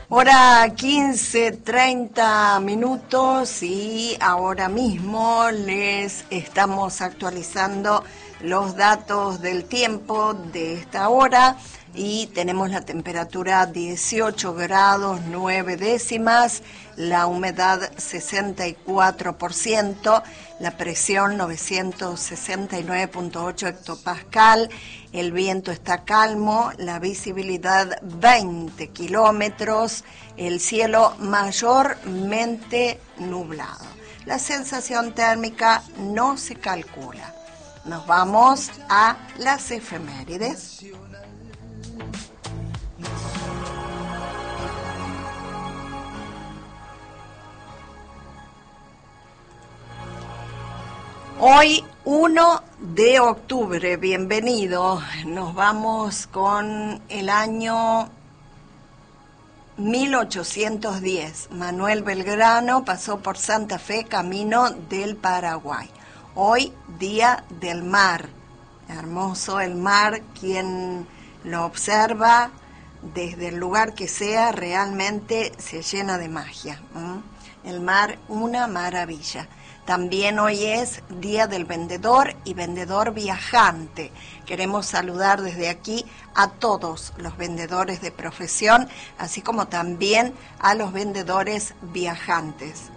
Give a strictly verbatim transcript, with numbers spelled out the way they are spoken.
Hora quince, treinta minutos y ahora mismo les estamos actualizando los datos del tiempo de esta hora y tenemos la temperatura dieciocho grados nueve décimas, la humedad sesenta y cuatro por ciento, la presión novecientos sesenta y nueve punto ocho hectopascal, el viento está calmo, la visibilidad veinte kilómetros, el cielo mayormente nublado. La sensación térmica no se calcula. Nos vamos a las efemérides. Hoy, uno de octubre, bienvenido. Nos vamos con el año mil ochocientos diez. Manuel Belgrano pasó por Santa Fe, camino del Paraguay. Hoy, Día del Mar. Hermoso el mar, quien lo observa desde el lugar que sea, realmente se llena de magia. ¿Mm? El mar, una maravilla. También hoy es Día del Vendedor y Vendedor Viajante. Queremos saludar desde aquí a todos los vendedores de profesión, así como también a los vendedores viajantes.